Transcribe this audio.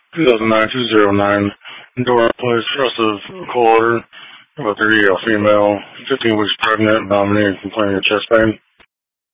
2009-209, Dora Place, Progressive Cold Order, about 30-year female, 15 weeks pregnant, vomiting, complaining of chest pain.